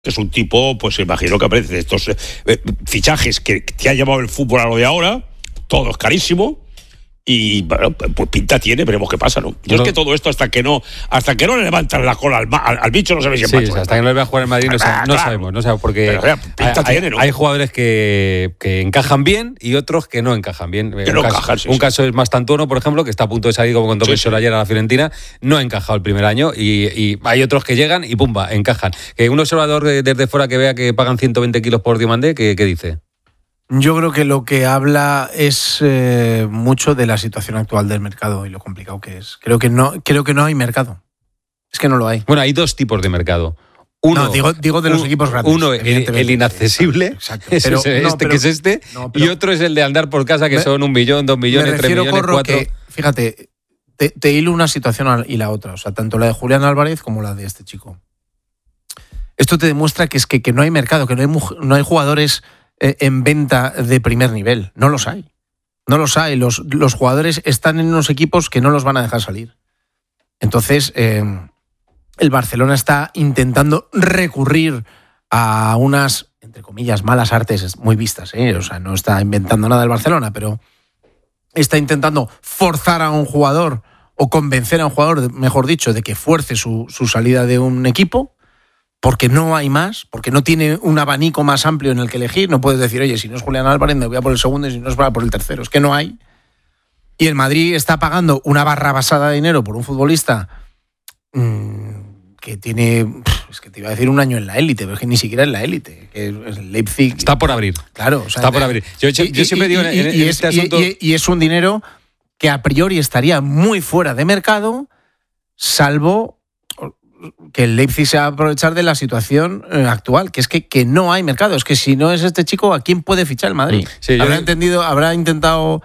que es un tipo, pues imagino que aparece de estos fichajes que te ha llevado el fútbol a lo de ahora, todo es carísimo. Y bueno, pues pinta tiene, veremos qué pasa, ¿no? Yo es que todo esto hasta que no le levantan la cola al bicho no se ve si es macho. Hasta que no le vea jugar en Madrid no sabemos porque pinta tiene, ¿no? Hay jugadores que encajan bien y otros que no encajan bien. Un caso es Mastantuono, por ejemplo, que está a punto de salir, como contó Pessoa ayer a la Fiorentina, no ha encajado el primer año y hay otros que llegan y pumba, encajan. Que un observador desde fuera que vea que pagan 120 kilos por Diomandé, ¿qué dice? Yo creo que lo que habla es mucho de la situación actual del mercado y lo complicado que es. Creo que no hay mercado. Es que no lo hay. Bueno, hay dos tipos de mercado. Uno, digo de los equipos grandes. Uno, el inaccesible, exacto. Que es este, y otro es el de andar por casa, que son 1 millón, 2 millones, 3 millones, 4. Que, fíjate, te hilo una situación y la otra. O sea, tanto la de Julián Álvarez como la de este chico. Esto te demuestra que es que no hay mercado, que no hay jugadores en venta de primer nivel. No los hay. Los jugadores están en unos equipos que no los van a dejar salir. Entonces, el Barcelona está intentando recurrir a unas, entre comillas, malas artes muy vistas, O sea, no está inventando nada el Barcelona, pero está intentando forzar a un jugador o convencer a un jugador, mejor dicho, de que fuerce su salida de un equipo, porque no hay más, porque no tiene un abanico más amplio en el que elegir. No puedes decir, oye, si no es Julián Álvarez me voy a por el segundo y si no es por el tercero. Es que no hay. Y el Madrid está pagando una barrabasada de dinero por un futbolista que tiene, es que te iba a decir un año en la élite, pero es que ni siquiera en la élite. Que el Leipzig está por abrir. Claro, o sea, está por abrir. Yo siempre digo en este asunto. Y es un dinero que a priori estaría muy fuera de mercado, salvo que el Leipzig se va a aprovechar de la situación actual, que es que no hay mercado. Es que si no es este chico, ¿a quién puede fichar el Madrid? Sí, habrá intentado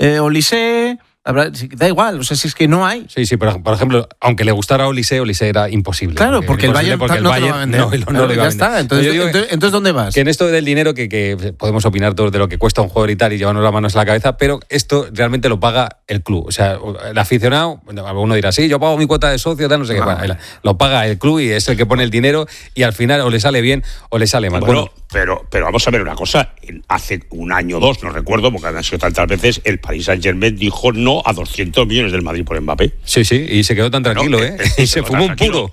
Olise, da igual, o sea, si es que no hay. Sí, pero por ejemplo, aunque le gustara Olise era imposible. Claro, porque el Bayern no te lo va a vender. No lo va a vender. Está. Entonces, ¿dónde vas? Que en esto del dinero, que podemos opinar todos de lo que cuesta un jugador y tal, y llevarnos las manos a la cabeza, pero esto realmente lo paga el club. O sea, el aficionado, uno dirá, sí, yo pago mi cuota de socio, tal, no sé qué. Lo paga el club y es el que pone el dinero y al final o le sale bien o le sale mal. Bueno, pero vamos a ver una cosa. Hace un año o dos, no recuerdo, porque han sido tantas veces, el Paris Saint-Germain dijo no a 200 millones del Madrid por Mbappé. Sí, y se quedó tan tranquilo, Y se fumó un puro.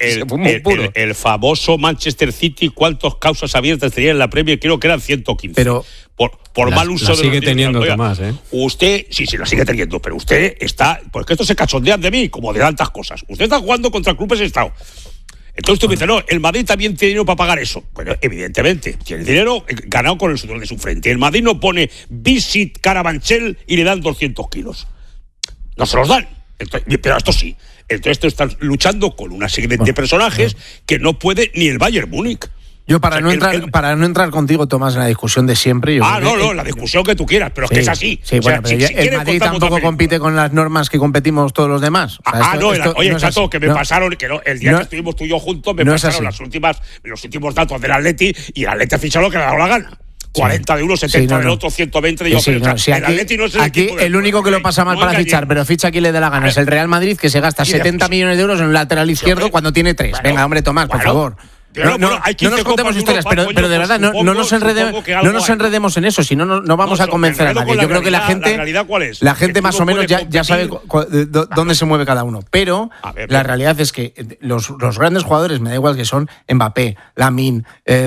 El famoso Manchester City, ¿cuántas causas abiertas tenía en la Premier? Creo que eran 115. Pero por mal uso de sigue teniendo, Tomás, Usted, sí, la sigue teniendo, pero usted está, porque esto se cachondean de mí, como de tantas cosas. Usted está jugando contra clubes de Estado. Entonces tú me dices, no, el Madrid también tiene dinero para pagar eso. Bueno, evidentemente, tiene dinero ganado con el sudor de su frente. El Madrid no pone Visit Carabanchel y le dan 200 kilos. No se los dan. Entonces, pero esto sí. Entonces tú estás luchando con una serie de personajes que no puede ni el Bayern Múnich. Yo para no entrar contigo, Tomás, en la discusión de siempre. La discusión que tú quieras, pero es que es así. Sí, bueno, pero el Madrid tampoco compite con las normas que competimos todos los demás. Oye, Chato, que me pasaron, que el día que estuvimos tú y yo juntos, me pasaron los últimos datos del Atleti y el Atleti ha fichado lo que le ha dado la gana. 40 de uno, 70 del otro, 120 de el Atleti no es el aquí equipo el único que lo pasa mal para fichar, pero ficha quien le dé la gana, es el Real Madrid, que se gasta 70 millones de euros en un lateral izquierdo cuando tiene 3. Venga, hombre, Tomás, por favor. No nos contemos historias, pero de verdad no nos enredemos en eso, si no vamos a convencer a nadie. Yo creo que la gente más o menos ya sabe dónde se mueve cada uno. Pero la realidad es que los grandes jugadores, me da igual que son Mbappé, Lamine,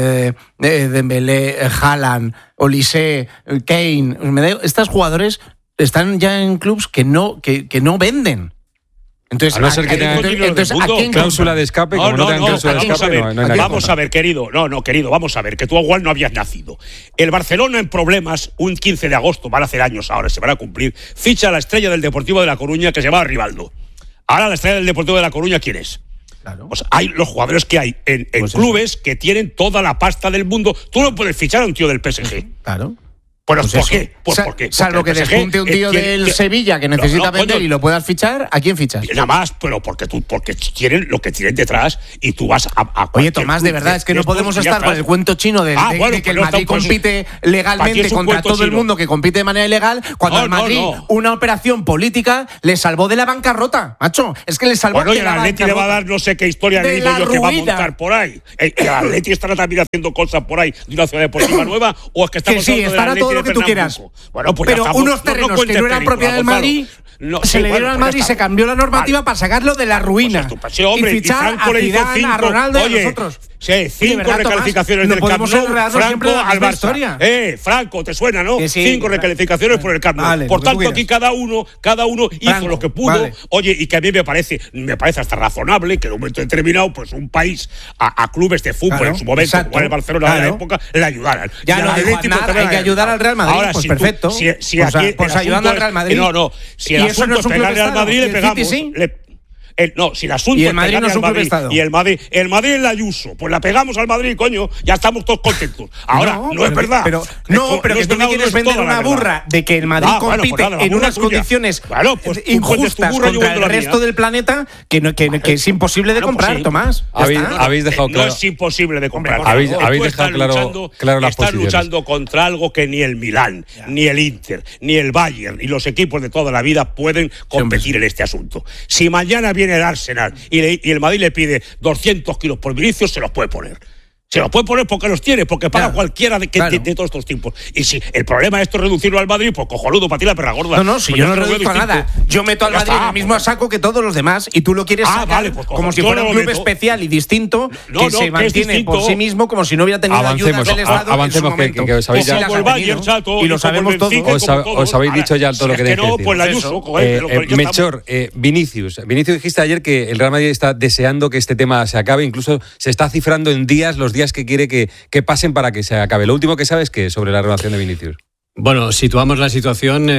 Dembélé, Haaland, Olise, Kane, estos jugadores están ya en clubs que no venden. Entonces, a no ser que tengan cláusula de escape, como no tengan cláusula de escape, vamos a ver, querido, vamos a ver, que tú igual no habías nacido. El Barcelona en problemas, un 15 de agosto, van a hacer años ahora, se van a cumplir, ficha a la estrella del Deportivo de La Coruña, que se llama Rivaldo. Ahora la estrella del Deportivo de La Coruña, ¿quién es? Claro. Pues hay los jugadores que hay en clubes que tienen toda la pasta del mundo. Tú no puedes fichar a un tío del PSG. Claro. Bueno, ¿por qué? Porque salvo que despunte un tío del Sevilla que necesita vender y lo puedas fichar, ¿a quién fichas? Nada más, pero porque tienen lo que tienen detrás y tú vas a Oye, Tomás, de verdad, es que no podemos estar con el cuento chino de que el Madrid compite legalmente contra todo el mundo que compite de manera ilegal, cuando al Madrid una operación política le salvó de la bancarrota, macho. Es que le salvó de la bancarrota. Bueno, y el Atleti le va a dar no sé qué historia le digo yo que va a montar por ahí. ¿El Atleti estará también haciendo cosas por ahí de una ciudad deportiva nueva o es que estamos hablando del Atleti lo que tú quieras. Bueno, pues pero unos terrenos que no eran propiedad del Madrid se le dieron al Madrid, se cambió la normativa para sacarlo de la ruina y fichar a Zidane, a Ronaldo y a nosotros. Sí, 5 recalificaciones del Camp Nou, Franco al Barça. Franco, te suena, ¿no? 5 recalificaciones por el Camp Nou. Por tanto, aquí cada uno hizo lo que pudo. Oye, y que a mí me parece hasta razonable que en un momento determinado, pues un país a clubes de fútbol en su momento, como el Barcelona de la época, le ayudaran. Ya no dijo Aznar, hay que ayudar al Real Madrid. Ahora, pues perfecto. Pues ayudando al Real Madrid. No, si el asunto es pegarle al Madrid, le pegamos. No, si el asunto y el Madrid no es un club de Estado. Y el Madrid es la Ayuso. Pues la pegamos al Madrid, coño. Ya estamos todos contentos. Ahora, no es verdad. Pero que tú me quieres vender una burra de que el Madrid compite en unas condiciones injustas contra el resto del planeta que es imposible de comprar, Tomás. Habéis dejado claro. No es imposible de comprar. Habéis dejado claro las posiciones. Están luchando contra algo que ni el Milán, ni el Inter, ni el Bayern, ni los equipos de toda la vida pueden competir en este asunto. Si mañana viene el Arsenal y el Madrid le pide 200 kilos por Vinicius, se los puede poner. Se los puede poner porque los tiene, porque paga cualquiera de todos estos tiempos. Y si el problema es reducirlo al Madrid, pues cojonudo, para ti la perra gorda. No, si yo no reduzco nada. Yo meto al Madrid en el mismo saco que todos los demás y tú lo quieres sacar como si fuera un club especial y distinto que se mantiene por sí mismo como si no hubiera tenido ayudas del Estado. Avancemos, que os habéis ya. Y lo sabemos todos. Os habéis dicho ya todo lo que tenéis que decir. Melchor, Vinicius dijiste ayer que el Real Madrid está deseando que este tema se acabe, incluso se está cifrando en los días que quiere que pasen para que se acabe. Lo último que sabes que sobre la renovación de Vinicius. Bueno, situamos la situación.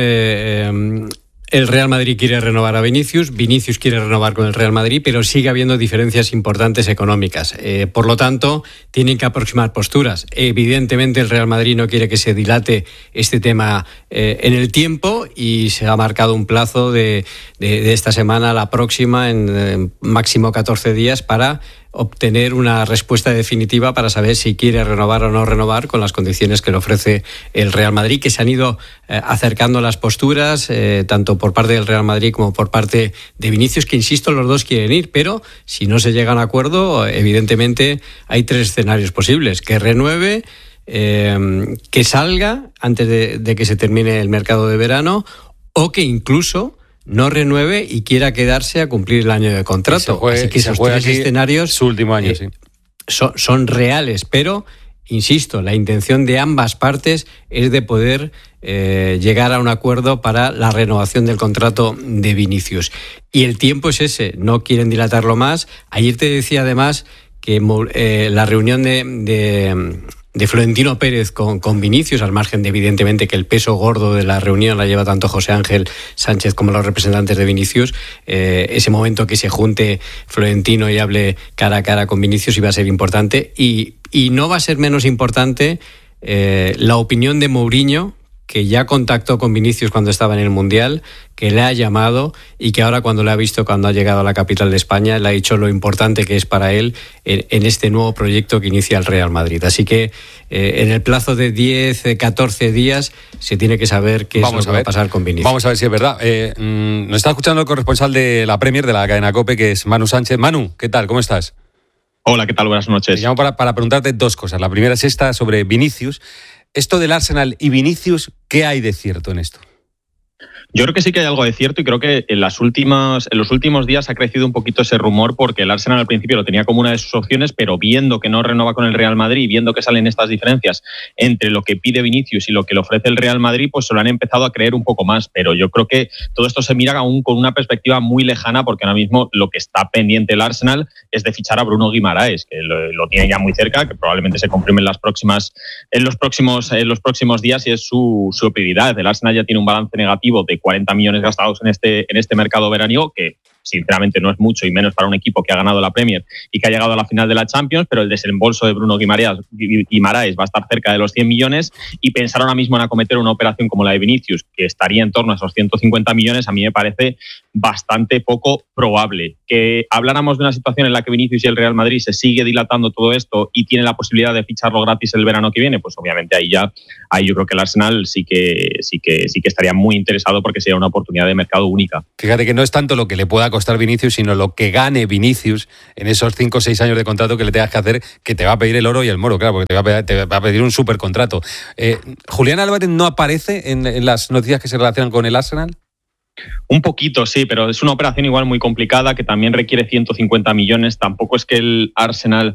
El Real Madrid quiere renovar a Vinicius quiere renovar con el Real Madrid, pero sigue habiendo diferencias importantes económicas. Por lo tanto, tienen que aproximar posturas. Evidentemente, el Real Madrid no quiere que se dilate este tema en el tiempo y se ha marcado un plazo de esta semana a la próxima, en máximo 14 días, para obtener una respuesta definitiva para saber si quiere renovar o no renovar con las condiciones que le ofrece el Real Madrid, que se han ido acercando las posturas, tanto por parte del Real Madrid como por parte de Vinicius, que insisto, los dos quieren ir, pero si no se llega a un acuerdo, evidentemente hay 3 escenarios posibles: que renueve, que salga antes de que se termine el mercado de verano, o que incluso no renueve y quiera quedarse a cumplir el año de contrato. Así que esos 3 escenarios, su último año, son reales, pero insisto, la intención de ambas partes es de poder llegar a un acuerdo para la renovación del contrato de Vinicius. Y el tiempo es ese, no quieren dilatarlo más. Ayer te decía además que la reunión de Florentino Pérez con Vinicius, al margen de evidentemente que el peso gordo de la reunión la lleva tanto José Ángel Sánchez como los representantes de Vinicius, ese momento que se junte Florentino y hable cara a cara con Vinicius iba a ser importante, y no va a ser menos importante la opinión de Mourinho, que ya contactó con Vinicius cuando estaba en el Mundial, que le ha llamado y que ahora cuando le ha visto cuando ha llegado a la capital de España le ha dicho lo importante que es para él en este nuevo proyecto que inicia el Real Madrid. Así que en el plazo de 10, 14 días se tiene que saber qué es lo que va a pasar con Vinicius. Vamos a ver si es verdad. Nos está escuchando el corresponsal de la Premier, de la cadena COPE, que es Manu Sánchez. Manu, ¿qué tal? ¿Cómo estás? Hola, ¿qué tal? Buenas noches. Te llamo para preguntarte 2 cosas. La primera es esta sobre Vinicius. Esto del Arsenal y Vinicius, ¿qué hay de cierto en esto? Yo creo que sí que hay algo de cierto y creo que en los últimos días ha crecido un poquito ese rumor, porque el Arsenal al principio lo tenía como una de sus opciones, pero viendo que no renova con el Real Madrid, viendo que salen estas diferencias entre lo que pide Vinicius y lo que le ofrece el Real Madrid, pues se lo han empezado a creer un poco más. Pero yo creo que todo esto se mira aún con una perspectiva muy lejana, porque ahora mismo lo que está pendiente el Arsenal es de fichar a Bruno Guimaraes, que lo tiene ya muy cerca, que probablemente se confirme en los próximos días, y es su prioridad. El Arsenal ya tiene un balance negativo de 40 millones gastados en este mercado veraniego, que sinceramente no es mucho y menos para un equipo que ha ganado la Premier y que ha llegado a la final de la Champions, pero el desembolso de Bruno Guimaraes va a estar cerca de los 100 millones y pensar ahora mismo en acometer una operación como la de Vinicius, que estaría en torno a esos 150 millones, a mí me parece bastante poco probable. Que habláramos de una situación en la que Vinicius y el Real Madrid se sigue dilatando todo esto y tiene la posibilidad de ficharlo gratis el verano que viene, pues obviamente ahí yo creo que el Arsenal sí que estaría muy interesado porque sería una oportunidad de mercado única. Fíjate que no es tanto lo que le pueda costar Vinicius, sino lo que gane Vinicius en esos 5 o 6 años de contrato que le tengas que hacer, que te va a pedir el oro y el moro, claro, porque te va a pedir un supercontrato. ¿Julián Álvarez no aparece en las noticias que se relacionan con el Arsenal? Un poquito, sí, pero es una operación igual muy complicada que también requiere 150 millones. Tampoco es que el Arsenal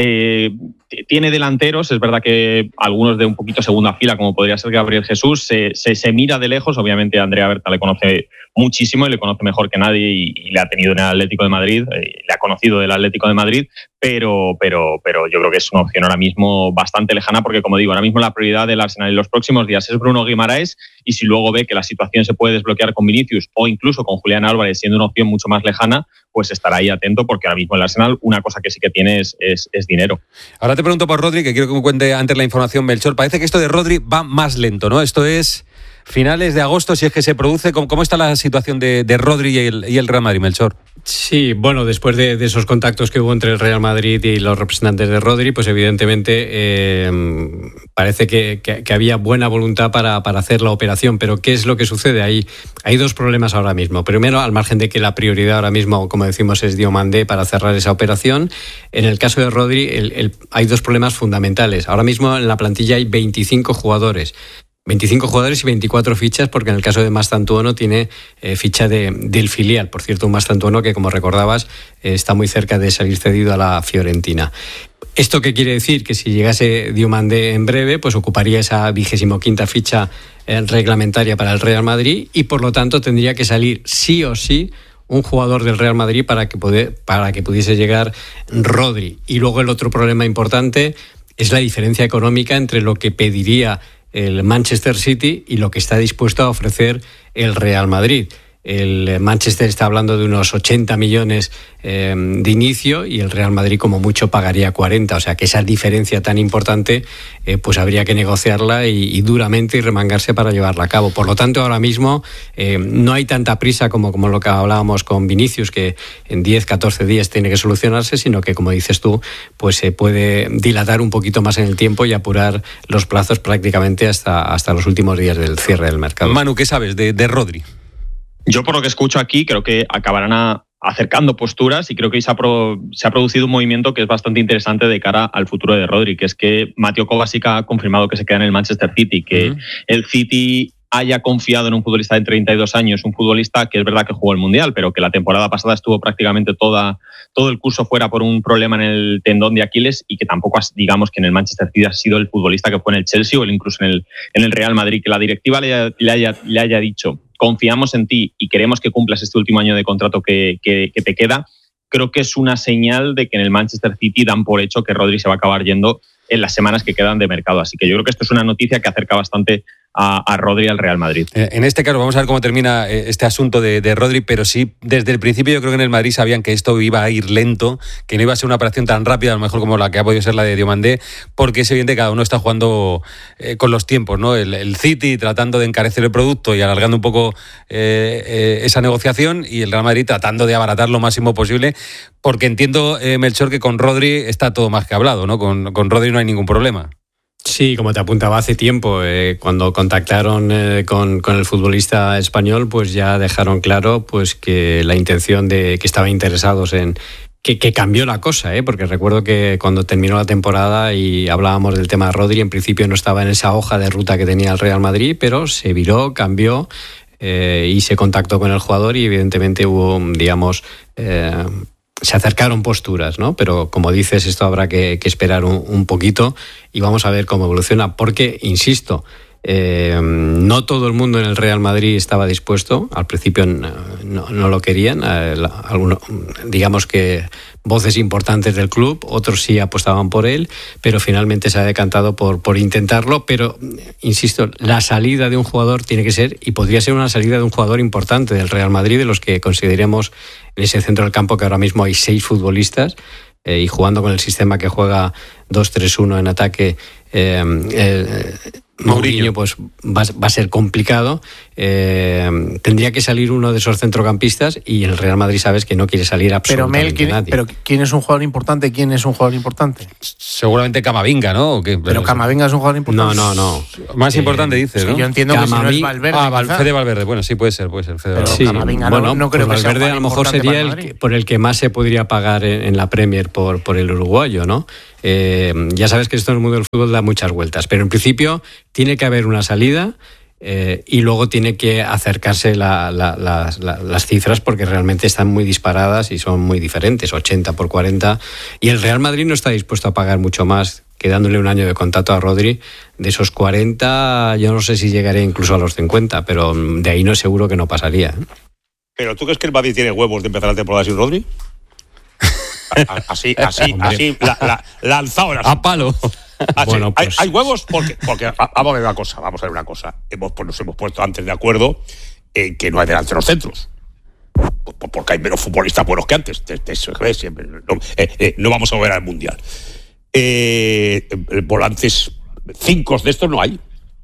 tiene delanteros, es verdad que algunos de un poquito segunda fila, como podría ser Gabriel Jesús, se mira de lejos. Obviamente Andrea Berta le conoce muchísimo y le conoce mejor que nadie y le ha tenido en el Atlético de Madrid, le ha conocido del Atlético de Madrid, pero yo creo que es una opción ahora mismo bastante lejana porque, como digo, ahora mismo la prioridad del Arsenal en los próximos días es Bruno Guimaraes y si luego ve que la situación se puede desbloquear con Vinicius o incluso con Julián Álvarez siendo una opción mucho más lejana, pues estará ahí atento porque ahora mismo el Arsenal una cosa que sí que tiene es dinero. Ahora te pregunto por Rodri, que quiero que me cuente antes la información, Melchor. Parece que esto de Rodri va más lento, ¿no? Esto es finales de agosto, si es que se produce. ¿Cómo está la situación de Rodri y el Real Madrid, Melchor? Sí, bueno, después de esos contactos que hubo entre el Real Madrid y los representantes de Rodri, pues evidentemente parece que había buena voluntad para hacer la operación, pero ¿qué es lo que sucede ahí? Hay dos problemas ahora mismo. Primero, al margen de que la prioridad ahora mismo, como decimos, es Diomandé para cerrar esa operación, en el caso de Rodri hay dos problemas fundamentales. Ahora mismo en la plantilla hay 25 jugadores. 25 jugadores y 24 fichas, porque en el caso de Mastantuono tiene ficha del filial. Por cierto, un Mastantuono que, como recordabas, está muy cerca de salir cedido a la Fiorentina. ¿Esto qué quiere decir? Que si llegase Diomandé en breve, pues ocuparía esa 25ª ficha reglamentaria para el Real Madrid y, por lo tanto, tendría que salir sí o sí un jugador del Real Madrid para que pudiese llegar Rodri. Y luego el otro problema importante es la diferencia económica entre lo que pediría el Manchester City y lo que está dispuesto a ofrecer el Real Madrid. El Manchester está hablando de unos 80 millones de inicio y el Real Madrid como mucho pagaría 40. O sea que esa diferencia tan importante pues habría que negociarla y duramente y remangarse para llevarla a cabo. Por lo tanto, ahora mismo no hay tanta prisa como lo que hablábamos con Vinicius, que en 10-14 días tiene que solucionarse, sino que, como dices tú, pues se puede dilatar un poquito más en el tiempo y apurar los plazos prácticamente hasta los últimos días del cierre del mercado. Manu, ¿qué sabes de Rodri? Yo, por lo que escucho aquí, creo que acabarán acercando posturas y creo que se ha producido un movimiento que es bastante interesante de cara al futuro de Rodri, que es que Mateo Kovacic ha confirmado que se queda en el Manchester City, que el City haya confiado en un futbolista de 32 años, un futbolista que es verdad que jugó el Mundial, pero que la temporada pasada estuvo prácticamente todo el curso fuera por un problema en el tendón de Aquiles y que tampoco, digamos, que en el Manchester City ha sido el futbolista que fue en el Chelsea o incluso en el Real Madrid, que la directiva le haya dicho: confiamos en ti y queremos que cumplas este último año de contrato que te queda. Creo que es una señal de que en el Manchester City dan por hecho que Rodri se va a acabar yendo en las semanas que quedan de mercado. Así que yo creo que esto es una noticia que acerca bastante a Rodri al Real Madrid. En este caso, vamos a ver cómo termina este asunto de Rodri, pero sí, desde el principio yo creo que en el Madrid sabían que esto iba a ir lento, que no iba a ser una operación tan rápida, a lo mejor como la que ha podido ser la de Diomandé, porque es evidente que cada uno está jugando con los tiempos, ¿no? El City tratando de encarecer el producto y alargando un poco esa negociación, y el Real Madrid tratando de abaratar lo máximo posible, porque entiendo, Melchor, que con Rodri está todo más que hablado, ¿no? Con Rodri no hay ningún problema. Sí, como te apuntaba hace tiempo, cuando contactaron con el futbolista español, pues ya dejaron claro pues que la intención de que estaban interesados en que cambió la cosa, porque recuerdo que cuando terminó la temporada y hablábamos del tema de Rodri, en principio no estaba en esa hoja de ruta que tenía el Real Madrid, pero se viró, cambió y se contactó con el jugador y evidentemente hubo, digamos, se acercaron posturas, ¿no? Pero como dices, esto habrá que esperar un poquito y vamos a ver cómo evoluciona, porque, insisto, No todo el mundo en el Real Madrid estaba dispuesto, al principio no lo querían, digamos que voces importantes del club, otros sí apostaban por él, pero finalmente se ha decantado por intentarlo, pero insisto, la salida de un jugador tiene que ser, y podría ser una salida de un jugador importante del Real Madrid, de los que consideremos en ese centro del campo, que ahora mismo hay 6 futbolistas, y jugando con el sistema que juega 2-3-1 en ataque, Mourinho pues va a ser complicado. Tendría que salir uno de esos centrocampistas, y el Real Madrid sabes que no quiere salir absolutamente nadie. Pero ¿quién es un jugador importante? ¿Quién es un jugador importante? Seguramente Camavinga, ¿no? Pero Camavinga es un jugador importante. No. Más importante dices, ¿no? Yo entiendo que si no es Valverde. Fede Valverde. Bueno, sí, puede ser. Pero sí, Camavinga no creo pues que sea Valverde a lo mejor sería por el que más se podría pagar en la Premier por el uruguayo, ¿no? Ya sabes que esto en el mundo del fútbol da muchas vueltas, pero en principio tiene que haber una salida, y luego tiene que acercarse las cifras, porque realmente están muy disparadas y son muy diferentes, 80 por 40, y el Real Madrid no está dispuesto a pagar mucho más, quedándole un año de contrato a Rodri. De esos 40 yo no sé si llegaría incluso a los 50, pero de ahí no es seguro que no pasaría. ¿Pero tú crees que el Madrid tiene huevos de empezar la temporada sin Rodri? Así, lanzado a palo. Bueno, pues... hay huevos porque vamos a ver una cosa. Nos hemos puesto antes de acuerdo en que no hay delanteros centros, porque hay menos futbolistas buenos que antes. Eso siempre. No vamos a volver al Mundial. Volantes 5 de estos no hay.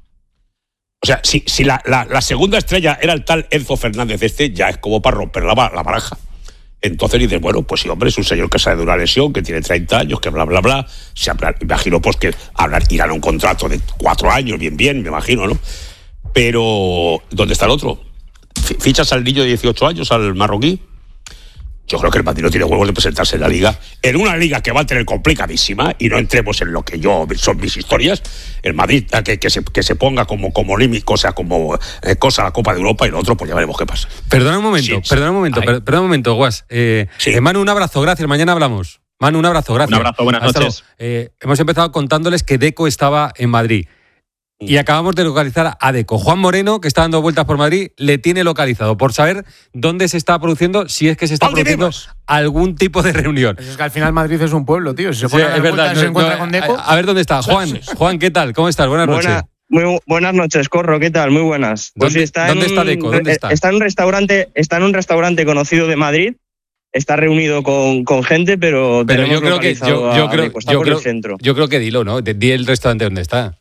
O sea, si la segunda estrella era el tal Enzo Fernández, ya es como para romper la baraja. Entonces dices, bueno, pues sí, hombre, es un señor que sale de una lesión, que tiene 30 años, que bla, bla, bla. Imagino pues que irán a un contrato de 4 años, bien, me imagino, ¿no? Pero, ¿dónde está el otro? ¿Fichas al niño de 18 años, al marroquí? Yo creo que el Madrid no tiene huevos de presentarse en la Liga. En una Liga que va a tener complicadísima, y no entremos en lo que son mis historias, el Madrid que se ponga como límite, como cosa a la Copa de Europa, y el otro pues ya veremos qué pasa. Perdona un momento, Guas. Sí. Manu, un abrazo, gracias, mañana hablamos. Manu, un abrazo, gracias. Un abrazo, buenas noches. Hemos empezado contándoles que Deco estaba en Madrid. Y acabamos de localizar a Deco. Juan Moreno, que está dando vueltas por Madrid, le tiene localizado por saber dónde se está produciendo, si es que se está produciendo algún tipo de reunión. Pues es que al final Madrid es un pueblo, tío. Si se pone a dar vueltas y se encuentra con Deco. A ver dónde está. Juan, ¿qué tal? ¿Cómo estás? Buenas noches. Muy buenas noches, Corro. ¿Qué tal? Muy buenas. Pues ¿Dónde está Deco? ¿Dónde está? Está en un restaurante conocido de Madrid. Está reunido con gente, pero yo creo que por el centro. Yo creo que dilo, ¿no? Di el restaurante donde está.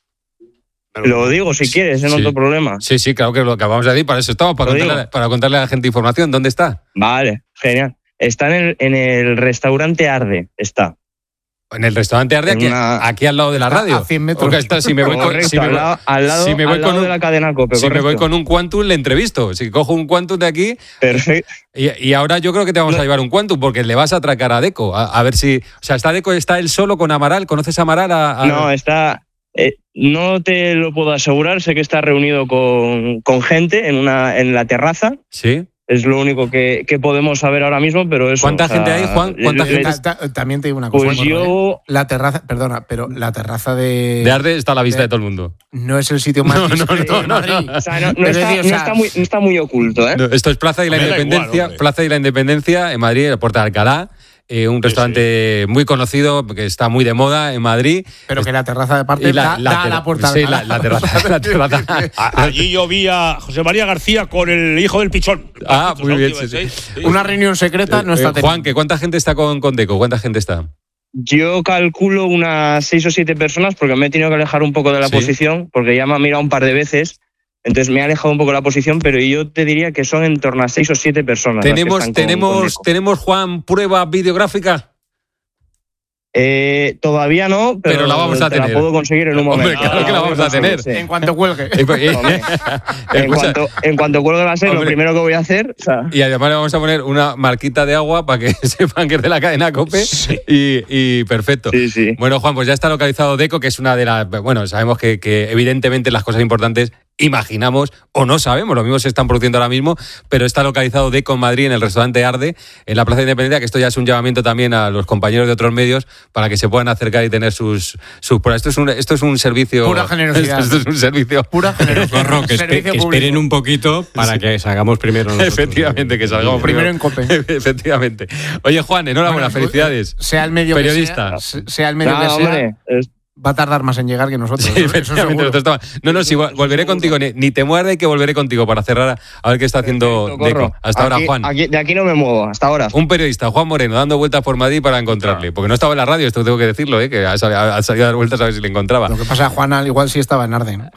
Lo digo si quieres, no hay problema. Sí, claro que lo acabamos de decir, para eso estamos, para contarle a la gente información. ¿Dónde está? Vale, genial. Está en el restaurante Arde, está. En el restaurante Arde, aquí al lado de la radio. A 100 metros. Está, si me voy al lado de la cadena COPE, si me voy con un Quantum, le entrevisto. Si cojo un Quantum de aquí... Perfecto. Y ahora yo creo que te vamos a llevar un Quantum, porque le vas a atracar a Deco. A ver si... O sea, está Deco, está él solo con Amaral. ¿Conoces a Amaral? No, está... no te lo puedo asegurar, sé que está reunido con gente en la terraza. Sí. Es lo único que podemos saber ahora mismo, pero eso... ¿Cuánta gente hay, Juan? ¿Cuánta gente? También te digo una cosa. Pues yo... La terraza, perdona, pero la terraza de Arde está a la vista de todo el mundo. No es el sitio más discreto de Madrid. O sea, no está muy oculto, ¿eh? No, esto es Plaza de la Independencia, Plaza de la Independencia en Madrid, el Puerta de Alcalá. Un restaurante muy conocido, que está muy de moda en Madrid. Pero que la terraza de parte da a la puerta. Sí, la terraza. Allí yo vi a José María García con el hijo del Pichón. Muy bien. Sí. Una reunión secreta no está Juan, ¿cuánta gente está con Deco? ¿Cuánta gente está? Yo calculo unas 6 o 7 personas, porque me he tenido que alejar un poco de la posición, porque ya me ha mirado un par de veces. Entonces me he alejado un poco de la posición, pero yo te diría que son en torno a 6 o 7 personas. ¿Tenemos, Juan, prueba videográfica? Todavía no, pero la vamos a tener. La puedo conseguir en un momento. Hombre, claro que la vamos a tener. Sí. En cuanto cuelgue. En cuanto cuelgue va a ser lo primero que voy a hacer. O sea. Y además le vamos a poner una marquita de agua para que sepan que es de la cadena COPE. Sí. Y perfecto. Sí. Bueno, Juan, pues ya está localizado Deco, que es una de las... Bueno, sabemos que evidentemente las cosas importantes imaginamos o no sabemos, lo mismo se están produciendo ahora mismo, pero está localizado Deco en Madrid, en el restaurante Arde, en la Plaza de Independencia, que esto ya es un llamamiento también a los compañeros de otros medios para que se puedan acercar y tener sus pruebas. Esto es un servicio... Pura generosidad. Esto es un servicio... Pura generosidad. Que esperen un poquito para que salgamos primero nosotros. Efectivamente, que salgamos primero en COPE. Efectivamente. Oye, Juan, enhorabuena, felicidades. Sea el medio periodista. Que sea el medio que sea... Hombre, va a tardar más en llegar que nosotros. Sí, efectivamente. No, sí, volveré contigo. Ni te muerde que volveré contigo para cerrar a ver qué está haciendo Deco. Hasta ahora, Juan. De aquí no me muevo, hasta ahora. Un periodista, Juan Moreno, dando vueltas por Madrid para encontrarle. Porque no estaba en la radio, esto tengo que decirlo, que ha salido a dar vueltas a ver si le encontraba. Lo que pasa, Juan, al igual sí estaba en Arden.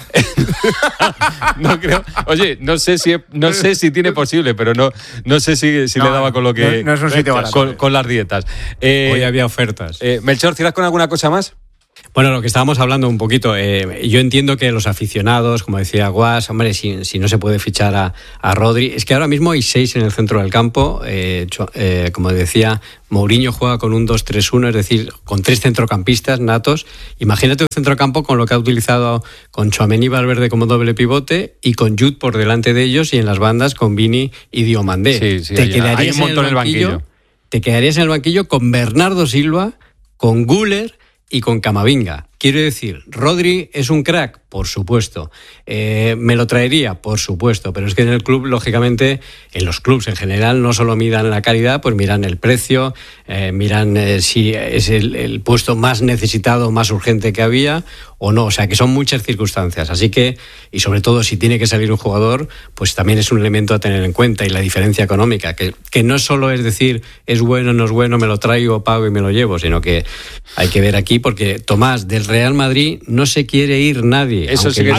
No creo. Oye, no sé si tiene posible, pero no sé si le daba con lo que... No es un sitio barato. Con las dietas. Hoy había ofertas. Melchor, ¿cierras con alguna cosa más? Bueno, lo que estábamos hablando un poquito, yo entiendo que los aficionados, como decía Guas, hombre, si no se puede fichar a Rodri, es que ahora mismo hay 6 en el centro del campo, como decía, Mourinho juega con un 2-3-1, es decir, con 3 centrocampistas natos. Imagínate un centrocampo con lo que ha utilizado con Tchouaméni y Valverde como doble pivote y con Jude por delante de ellos y en las bandas con Vini y Diomandé. Sí, hay un montón en el banquillo. Te quedarías en el banquillo con Bernardo Silva, con Güler y con Camavinga. Quiero decir, Rodri es un crack, por supuesto. ¿Me lo traería? Por supuesto. Pero es que en el club, lógicamente, en los clubs en general, no solo miran la calidad, pues miran el precio, miran si es el puesto más necesitado, más urgente que había o no. O sea, que son muchas circunstancias. Así que, y sobre todo, si tiene que salir un jugador, pues también es un elemento a tener en cuenta. Y la diferencia económica, que no solo es decir, es bueno, no es bueno, me lo traigo, pago y me lo llevo, sino que hay que ver aquí, porque Tomás, del Real Madrid no se quiere ir nadie. Eso sí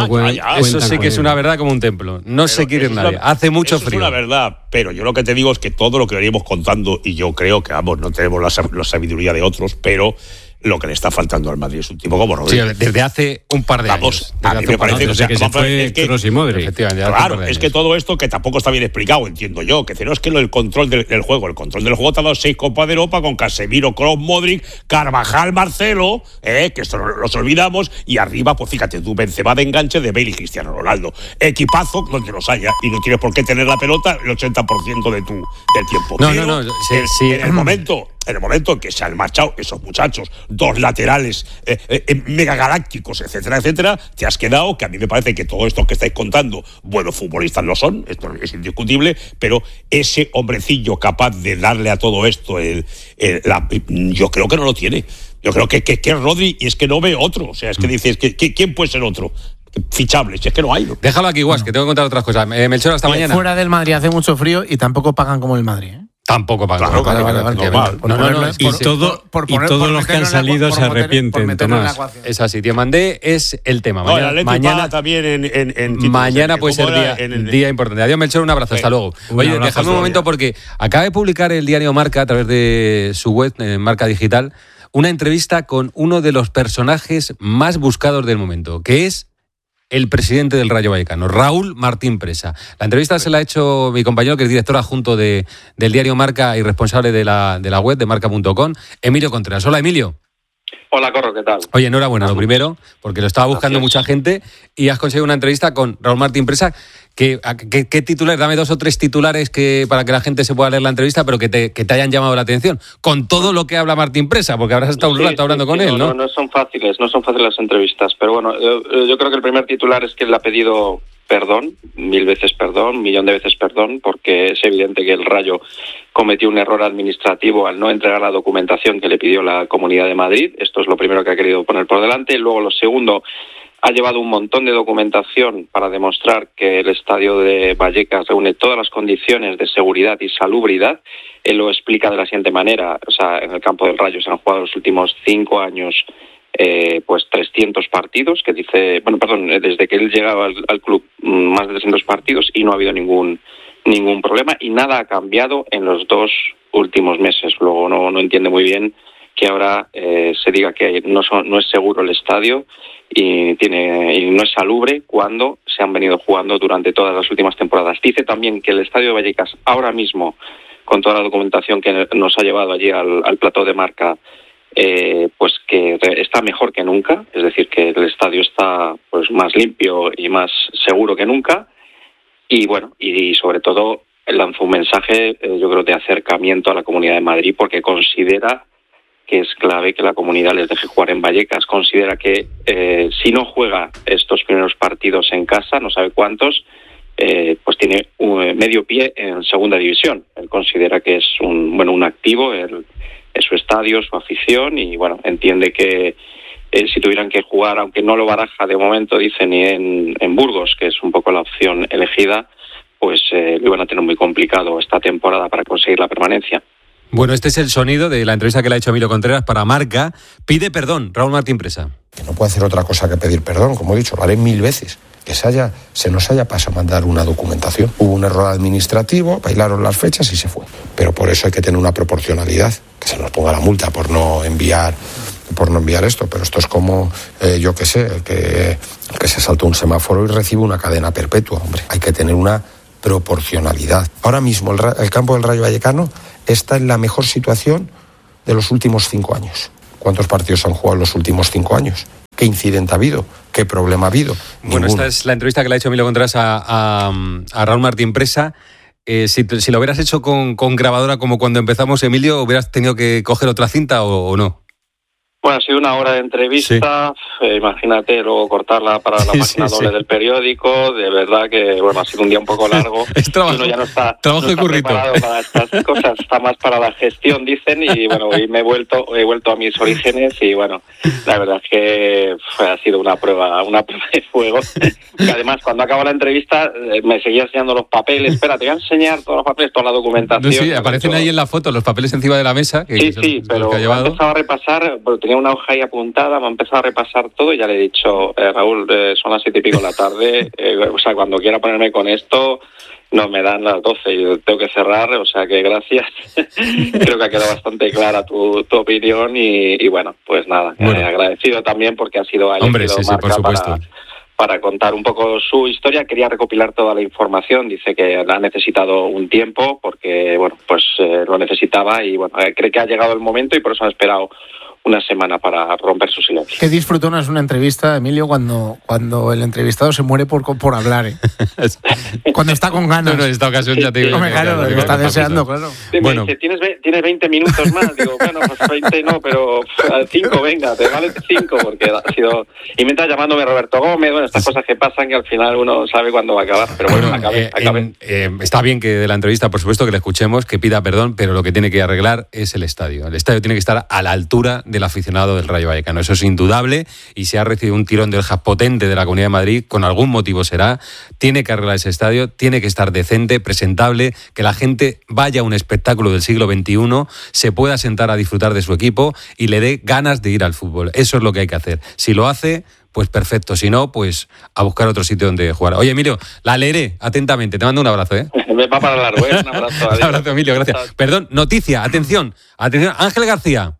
que es una verdad como un templo. No se quiere ir nadie. Hace mucho frío. Es una verdad, pero yo lo que te digo es que todo lo que veníamos contando, y yo creo que ambos no tenemos la sabiduría de otros, pero lo que le está faltando al Madrid es un tipo como Rodri. Sí, desde hace un par de años. A mí me parece que se fue Kroos y Modric. Claro, es que todo esto que tampoco está bien explicado, entiendo yo, que no es que el control del juego. El control del juego te ha dado 6 Copas de Europa con Casemiro, Kroos, Modric, Carvajal, Marcelo, que esto los olvidamos, y arriba, pues fíjate tú, Benzema de enganche de Bale y Cristiano Ronaldo. Equipazo donde los haya, y no tienes por qué tener la pelota el 80% del tiempo. En el momento en que se han marchado esos muchachos, 2 laterales megagalácticos, etcétera, etcétera, te has quedado, que a mí me parece que todo esto que estáis contando, buenos futbolistas lo son, esto es indiscutible, pero ese hombrecillo capaz de darle a todo esto, yo creo que no lo tiene. Yo creo que es Rodri, y es que no ve otro. O sea, es que dices, ¿quién puede ser otro? Fichable, si es que no hay. Déjalo aquí, Guas, que tengo que contar otras cosas. Melchor, hasta mañana. Fuera del Madrid hace mucho frío y tampoco pagan como el Madrid, ¿eh? Tampoco pagan. Vale. Y todos los que han salido se arrepienten, Tomás. Es así, Diomandé es el tema. Mañana también mañana puede ser día importante. Adiós, Melchor, un abrazo, hasta luego. Oye, dejadme un momento porque acaba de publicar el diario Marca a través de su web, Marca Digital, una entrevista con uno de los personajes más buscados del momento, que es el presidente del Rayo Vallecano, Raúl Martín Presa. La entrevista se la ha hecho mi compañero, que es director adjunto del diario Marca y responsable de la web de marca.com, Emilio Contreras. Hola, Emilio. Hola, Corro, ¿qué tal? Oye, enhorabuena, lo primero, porque lo estaba buscando mucha gente y has conseguido una entrevista con Raúl Martín Presa. ¿Qué titulares? Dame 2 o 3 titulares para que la gente se pueda leer la entrevista, pero que te hayan llamado la atención. Con todo lo que habla Martín Presa, porque habrás estado un rato hablando con él, ¿no? No son fáciles las entrevistas. Pero bueno, yo creo que el primer titular es que él ha pedido perdón, 1000 veces perdón, 1.000.000 de veces perdón, porque es evidente que el Rayo cometió un error administrativo al no entregar la documentación que le pidió la Comunidad de Madrid. Esto es lo primero que ha querido poner por delante. Luego, lo segundo, ha llevado un montón de documentación para demostrar que el estadio de Vallecas reúne todas las condiciones de seguridad y salubridad. Él lo explica de la siguiente manera. O sea, en el campo del Rayo se han jugado los últimos 5 años pues 300 partidos, que dice, desde que él llegaba al club, más de 300 partidos, y no ha habido ningún problema, y nada ha cambiado en los 2 últimos meses. Luego no entiende muy bien que ahora se diga que no es seguro el estadio y no es salubre cuando se han venido jugando durante todas las últimas temporadas. Dice también que el estadio de Vallecas, ahora mismo, con toda la documentación que nos ha llevado allí al plató de Marca, pues que está mejor que nunca, es decir, que el estadio está pues más limpio y más seguro que nunca, y bueno, y sobre todo lanzó un mensaje, yo creo, de acercamiento a la Comunidad de Madrid, porque considera que es clave que la comunidad les deje jugar en Vallecas. Considera que si no juega estos primeros partidos en casa, no sabe cuántos, pues tiene medio pie en segunda división. Él considera que es un activo, es su estadio, su afición, y bueno, entiende que si tuvieran que jugar, aunque no lo baraja de momento, dice, ni en Burgos, que es un poco la opción elegida, pues lo iban a tener muy complicado esta temporada para conseguir la permanencia. Bueno, este es el sonido de la entrevista que le ha hecho Emilio Contreras para Marca. Pide perdón, Raúl Martín Presa. Que no puede hacer otra cosa que pedir perdón, como he dicho, lo haré 1000 veces. Que se nos haya pasado a mandar una documentación. Hubo un error administrativo, bailaron las fechas y se fue. Pero por eso hay que tener una proporcionalidad, que se nos ponga la multa por no enviar esto. Pero esto es como, yo qué sé, el que se saltó un semáforo y recibe una cadena perpetua. Hombre, hay que tener una proporcionalidad. Ahora mismo el campo del Rayo Vallecano está en la mejor situación de los últimos 5 años. ¿Cuántos partidos han jugado en los últimos 5 años? ¿Qué incidente ha habido? ¿Qué problema ha habido? Bueno, esta es la entrevista que le ha hecho Emilio Contreras a Raúl Martín Presa. Si lo hubieras hecho con grabadora como cuando empezamos, Emilio, ¿hubieras tenido que coger otra cinta o no? Bueno, ha sido una hora de entrevista, sí. Imagínate luego cortarla para la página doble del periódico, de verdad que bueno, ha sido un día un poco largo. Es trabajo, uno ya no está currito. Preparado para estas cosas, está más para la gestión, dicen, y bueno, hoy he vuelto a mis orígenes, y bueno, la verdad es que ha sido una prueba de fuego, que además cuando acabó la entrevista me seguía enseñando los papeles. Espera, te voy a enseñar todos los papeles, toda la documentación. No, sí, aparecen ahí en la foto los papeles encima de la mesa. Sí, pero he empezado a repasar, tenía una hoja ahí apuntada, me ha empezado a repasar todo y ya le he dicho, Raúl, son las 7:30 de la tarde, o sea, cuando quiera ponerme con esto, no me dan las 12 y tengo que cerrar, o sea que gracias. Creo que ha quedado bastante clara tu opinión y bueno, pues nada, agradecido también porque ha sido ahí. Hombre, sí, por supuesto. Para contar un poco su historia. Quería recopilar toda la información, dice que ha necesitado un tiempo porque, bueno, pues lo necesitaba y bueno, cree que ha llegado el momento y por eso ha esperado una semana para romper su silencio. Qué disfrutona es una entrevista, Emilio, cuando el entrevistado se muere por hablar, ¿eh? Cuando está con ganas. No, en esta ocasión ya te digo. Claro, que está deseando, claro. Bueno. Me dice, tienes 20 minutos más. Digo, bueno, pues 20 no, pero 5, venga, te vale 5, porque ha sido... Y mientras llamándome Roberto Gómez, bueno, estas cosas que pasan que al final uno sabe cuándo va a acabar, pero bueno, acabé. Está bien que de la entrevista, por supuesto, que le escuchemos, que pida perdón, pero lo que tiene que arreglar es el estadio. El estadio tiene que estar a la altura del aficionado del Rayo Vallecano. Eso es indudable y si ha recibido un tirón del jas potente de la Comunidad de Madrid, con algún motivo será, tiene que arreglar ese estadio, tiene que estar decente, presentable, que la gente vaya a un espectáculo del siglo XXI, se pueda sentar a disfrutar de su equipo y le dé ganas de ir al fútbol. Eso es lo que hay que hacer. Si lo hace, pues perfecto. Si no, pues a buscar otro sitio donde jugar. Oye, Emilio, la leeré atentamente. Te mando un abrazo, ¿eh? Me va para largo, ¿eh? Un abrazo. Un abrazo, Emilio, gracias. Perdón, noticia, atención. Ángel García.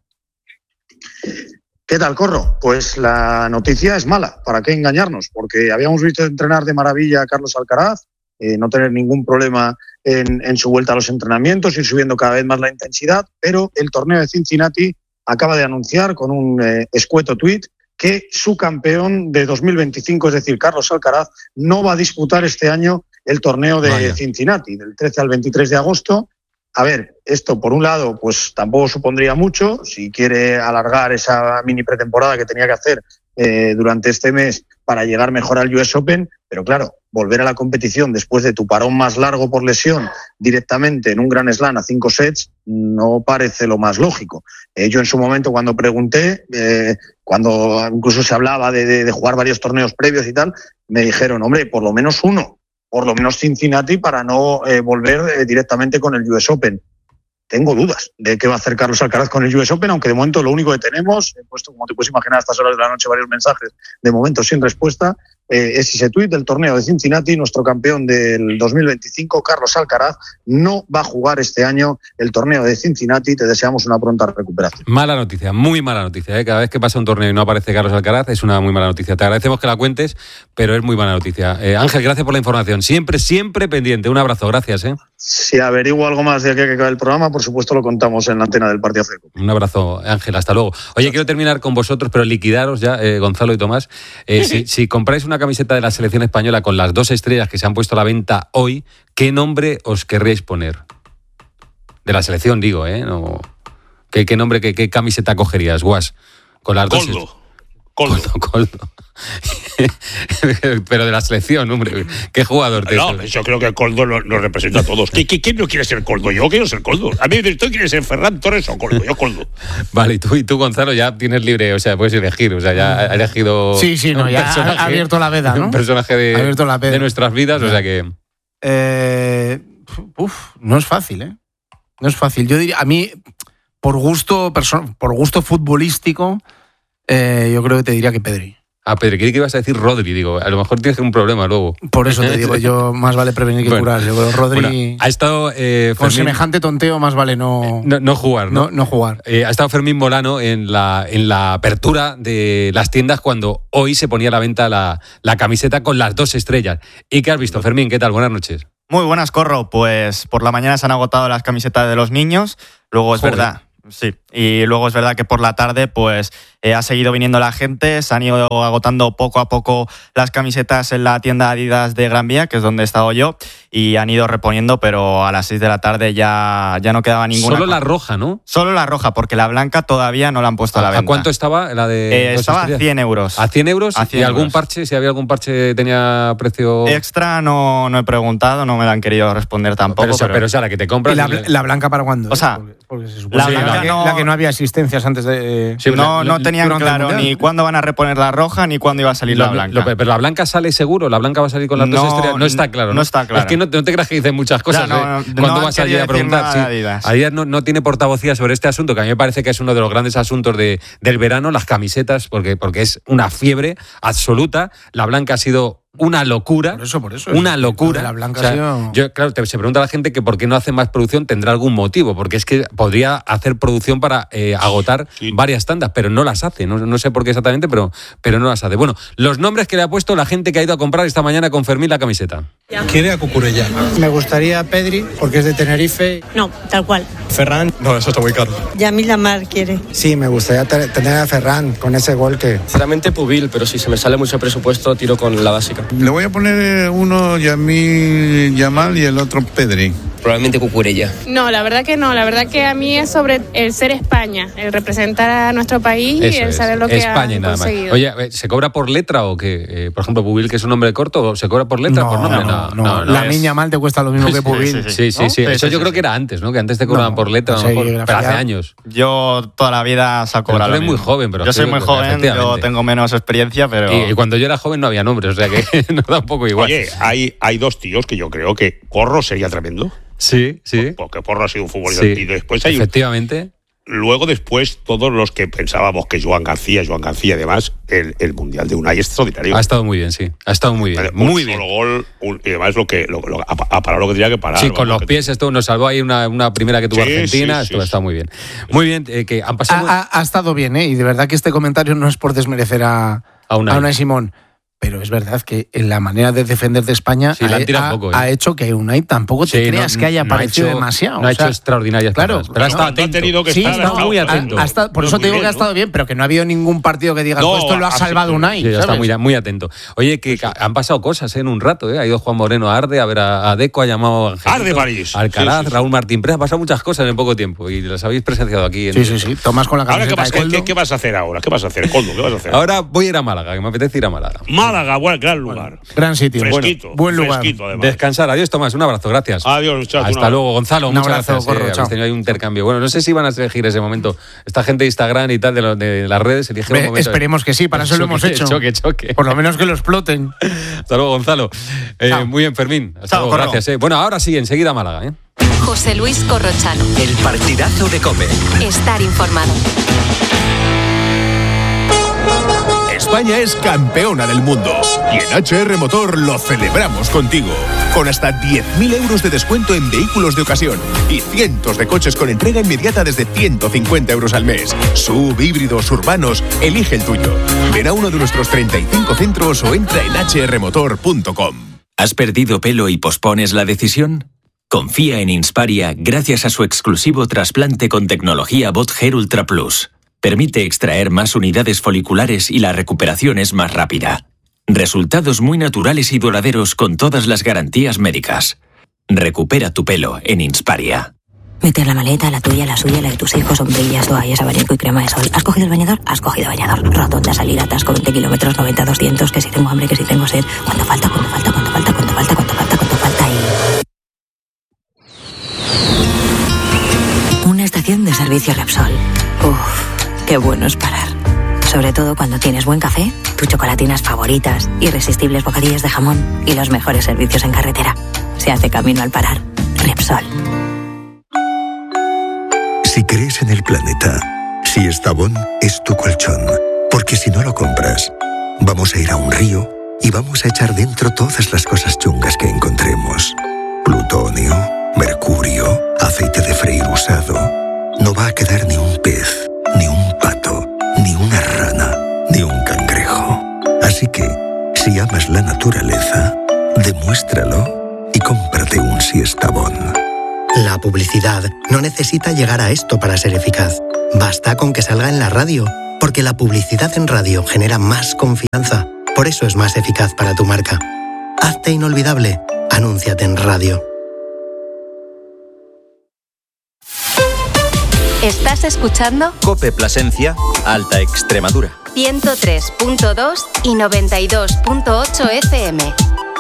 ¿Qué tal, Corro? Pues la noticia es mala, ¿para qué engañarnos? Porque habíamos visto entrenar de maravilla a Carlos Alcaraz, no tener ningún problema en su vuelta a los entrenamientos, ir subiendo cada vez más la intensidad, pero el torneo de Cincinnati acaba de anunciar con un escueto tuit que su campeón de 2025, es decir, Carlos Alcaraz, no va a disputar este año el torneo de Cincinnati, del 13 al 23 de agosto. A ver, esto por un lado pues tampoco supondría mucho, si quiere alargar esa mini pretemporada que tenía que hacer durante este mes para llegar mejor al US Open, pero claro, volver a la competición después de tu parón más largo por lesión directamente en un Grand Slam a 5 sets no parece lo más lógico. Yo en su momento cuando pregunté, cuando incluso se hablaba de jugar varios torneos previos y tal, me dijeron, hombre, por lo menos uno, por lo menos Cincinnati para no volver directamente con el US Open. Tengo dudas de qué va a hacer Carlos Alcaraz con el US Open, aunque de momento lo único que tenemos, he puesto, como te puedes imaginar, a estas horas de la noche varios mensajes, de momento sin respuesta, es ese tuit del torneo de Cincinnati. Nuestro campeón del 2025, Carlos Alcaraz, no va a jugar este año el torneo de Cincinnati. Te deseamos una pronta recuperación. Mala noticia, muy mala noticia. Cada vez que pasa un torneo y no aparece Carlos Alcaraz es una muy mala noticia. Te agradecemos que la cuentes, pero es muy mala noticia. Ángel, gracias por la información. Siempre pendiente. Un abrazo, gracias. Si averiguo algo más de aquí a que acabe el programa, por supuesto lo contamos en la antena del Partidazo de Cope. Un abrazo, Ángel, hasta luego. Oye, quiero terminar con vosotros, pero liquidaros ya, Gonzalo y Tomás. Si compráis una camiseta de la selección española con las 2 estrellas que se han puesto a la venta hoy, ¿qué nombre os querríais poner? De la selección, digo, No, ¿qué nombre, qué camiseta cogerías, Guas? Con las Coldo. Pero de la selección, hombre. ¿Qué jugador te No, yo creo que Coldo nos representa a todos. ¿Quién no quiere ser Coldo? Yo quiero ser Coldo. A mí ¿tú quieres ser Ferran Torres o Coldo? Yo Coldo. Vale, y tú, Gonzalo, ya tienes libre, o sea, puedes elegir. O sea, ya ha elegido. Sí, ya ha abierto la veda, ¿no? Un personaje de nuestras vidas, o sea que. No es fácil, No es fácil. Yo diría, a mí, por gusto futbolístico, yo creo que te diría que Pedri. Pedri, creí que ibas a decir Rodri, digo, a lo mejor tienes un problema luego. Por eso te digo, yo más vale prevenir que curar. Yo creo Rodri, ha estado con semejante tonteo más vale no jugar, ¿no? No jugar. Ha estado Fermín Molano en la apertura de las tiendas cuando hoy se ponía a la venta la camiseta con las 2 estrellas. ¿Y qué has visto, Fermín? ¿Qué tal? Buenas noches. Muy buenas, Corro. Pues por la mañana se han agotado las camisetas de los niños, luego es verdad. Sí, y luego es verdad que por la tarde pues ha seguido viniendo la gente, se han ido agotando poco a poco las camisetas en la tienda Adidas de Gran Vía, que es donde he estado yo, y han ido reponiendo, pero a las 6 de la tarde ya no quedaba ninguna. Solo la roja, ¿no? Solo la roja, porque la blanca todavía no la han puesto a la venta. ¿A cuánto estaba la de estaba a 100 euros. ¿A 100 euros? A 100 ¿Y algún euros. parche? Si había algún parche tenía precio extra, no he preguntado, no me lo han querido responder tampoco. Pero o sea, la que te compras. ¿Y la blanca para cuándo? O sea, porque se supone la que no había asistencias antes de. Sí, no tenían claro ni cuándo van a reponer la roja ni cuándo iba a salir la blanca. Pero la blanca sale seguro, la blanca va a salir con las 2 estrellas. No está claro. No está claro. Es que no te creas que dicen muchas cosas. Cuando vas allí a preguntar. Adidas no tiene portavocía sobre este asunto, que a mí me parece que es uno de los grandes asuntos del verano, las camisetas, porque es una fiebre absoluta. La blanca ha sido una locura. Por eso. Una locura. La blanca claro, se pregunta a la gente que por qué no hace más producción, tendrá algún motivo, porque es que podría hacer producción para agotar varias tandas, pero no las hace. No sé por qué exactamente, pero no las hace. Bueno, los nombres que le ha puesto la gente que ha ido a comprar esta mañana con Fermín la camiseta. Quiere a Cucurella. Me gustaría Pedri, porque es de Tenerife. No, tal cual. Ferran. No, eso está muy caro. Yamil Lamar quiere. Sí, me gustaría tener a Ferran con ese gol que. Sinceramente Pubil, pero si se me sale mucho presupuesto, tiro con la básica. Le voy a poner uno Yamil Yamal y el otro Pedri. Probablemente Cucurella. No, la verdad que no. La verdad que a mí es sobre el ser España, el representar a nuestro país y el saber lo que España han nada más. conseguido. Oye, ¿se cobra por letra o qué? Por ejemplo, Pubil, que es un nombre corto, ¿se cobra por letra o por nombre? No. La niña mal te cuesta lo mismo que Pubil. Sí. Eso yo creo que era antes, ¿no? Que antes te cobraban por letra, pero hace años. Yo toda la vida se ha cobrado. Tú eres muy joven, pero yo soy muy joven, yo tengo menos experiencia, pero. Y cuando yo era joven no había nombres, o sea que nos da un poco igual. Oye, hay 2 tíos que yo creo que Porro sería tremendo. Sí. Porque Porro ha sido un futbolista y después hay efectivamente. Luego después todos los que pensábamos que Joan García y demás, el Mundial de Unai es extraordinario. Ha estado muy bien, sí. Ha estado muy bien. Muy bien. Solo gol y además ha parado lo que tenía que parar. Sí, con los pies esto nos salvó ahí una primera que tuvo Argentina. Esto ha estado muy bien. Muy bien, que han pasado. Ha estado bien, y de verdad que este comentario no es por desmerecer a Unai Simón. Pero es verdad que en la manera de defender de España ha hecho que Unai tampoco te creas que haya aparecido demasiado. No ha hecho extraordinarias cosas. Pero ha estado atento. Ha estado muy atento. Por eso te digo que ha estado bien, pero que no ha habido ningún partido que diga esto lo ha salvado Unai. Sí, está muy atento. Oye, que han pasado cosas en un rato. Ha ido Juan Moreno a Arde a ver a Deco, ha llamado a Arde París. Alcaraz, Raúl Martín Pérez. Ha pasado muchas cosas en poco tiempo y las habéis presenciado aquí. Sí. Tomás con la camiseta. Ahora, ¿qué vas a hacer ahora? ¿Qué vas a hacer, Coldo? ¿Qué vas a hacer? Ahora voy a ir a Málaga, que me apetece ir a Málaga. Málaga, gran lugar. Gran sitio. Fresquito. Buen lugar. Descansar. Adiós, Tomás. Un abrazo. Gracias. Adiós, chao. Hasta luego, Gonzalo. Muchas gracias. Habéis tenido ahí un intercambio. Bueno, no sé si van a elegir ese momento. Esta gente de Instagram y tal, de las redes, elige un momento. Esperemos que sí, para eso lo hemos hecho. Choque. Por lo menos que lo exploten. Hasta luego, Gonzalo. Muy bien, Fermín. Hasta luego, gracias. Bueno, ahora sí, enseguida Málaga. José Luis Corrochano. El partidazo de COPE. Estar informado. España es campeona del mundo. Y en HR Motor lo celebramos contigo. Con hasta 10.000 euros de descuento en vehículos de ocasión y cientos de coches con entrega inmediata desde 150 euros al mes. SUV, híbridos, urbanos, elige el tuyo. Ven a uno de nuestros 35 centros o entra en hrmotor.com. ¿Has perdido pelo y pospones la decisión? Confía en Insparia gracias a su exclusivo trasplante con tecnología Bot Hair Ultra Plus. Permite extraer más unidades foliculares y la recuperación es más rápida. Resultados muy naturales y duraderos con todas las garantías médicas. Recupera tu pelo en Insparia. Meter la maleta, la tuya, la suya, la de tus hijos, sombrillas, toallas, abanico y crema de sol. ¿Has cogido el bañador? Has cogido bañador. Rotonda, salida, atasco, 20 kilómetros, 90, 200, que si tengo hambre, que si tengo sed. ¿Cuánto falta? ¿Cuánto falta? ¿Cuánto falta? ¿Cuánto falta? ¿Cuánto falta? ¿Cuánto falta? Y... una estación de servicio Repsol. Uf, qué bueno es parar. Sobre todo cuando tienes buen café, tus chocolatinas favoritas, irresistibles bocadillos de jamón y los mejores servicios en carretera. Se hace camino al parar. Repsol. Si crees en el planeta, Siestabón es tu colchón. Porque si no lo compras, vamos a ir a un río y vamos a echar dentro todas las cosas chungas que encontremos. Plutonio, mercurio, aceite de freír usado. No va a quedar ni un pez, ni un pato, ni una rana, ni un cangrejo. Así que, si amas la naturaleza, demuéstralo y cómprate un Siestabón. La publicidad no necesita llegar a esto para ser eficaz. Basta con que salga en la radio, porque la publicidad en radio genera más confianza. Por eso es más eficaz para tu marca. Hazte inolvidable. Anúnciate en radio. ¿Estás escuchando? COPE Plasencia, Alta Extremadura. 103.2 y 92.8 FM.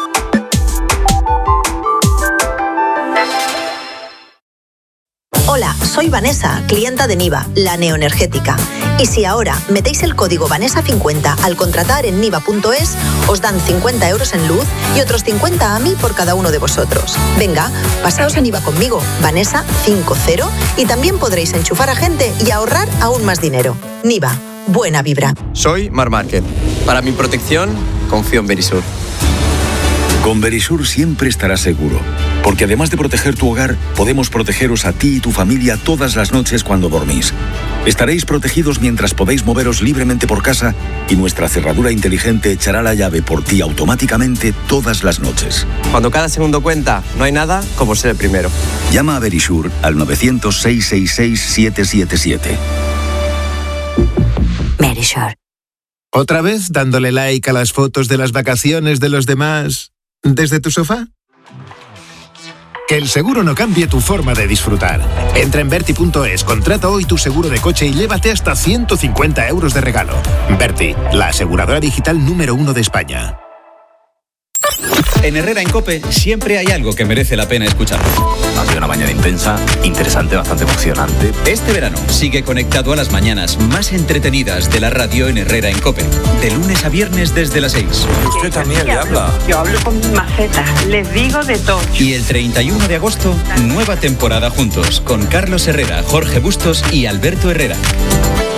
Hola, soy Vanessa, clienta de Niva, la neoenergética. Y si ahora metéis el código Vanessa50 al contratar en niva.es, os dan 50 euros en luz y otros 50 a mí por cada uno de vosotros. Venga, pasaos a Niva conmigo, Vanessa50, y también podréis enchufar a gente y ahorrar aún más dinero. Niva, buena vibra. Soy Mar Márquez. Para mi protección, confío en Verisur. Con Verisur siempre estarás seguro, porque además de proteger tu hogar, podemos protegeros a ti y tu familia todas las noches cuando dormís. Estaréis protegidos mientras podéis moveros libremente por casa y nuestra cerradura inteligente echará la llave por ti automáticamente todas las noches. Cuando cada segundo cuenta, no hay nada como ser el primero. Llama a Verisur al 900-666-777. Verisur. ¿Otra vez dándole like a las fotos de las vacaciones de los demás desde tu sofá? Que el seguro no cambie tu forma de disfrutar. Entra en Berti.es, contrata hoy tu seguro de coche y llévate hasta 150 euros de regalo. Berti, la aseguradora digital número 1 de España. En Herrera en COPE siempre hay algo que merece la pena escuchar. Ha sido una mañana intensa, interesante, bastante emocionante. Este verano sigue conectado a las mañanas más entretenidas de la radio en Herrera en COPE. De lunes a viernes desde las 6. Usted también le habla. Yo hablo con maceta, les digo de todo. Y el 31 de agosto, nueva temporada juntos con Carlos Herrera, Jorge Bustos y Alberto Herrera.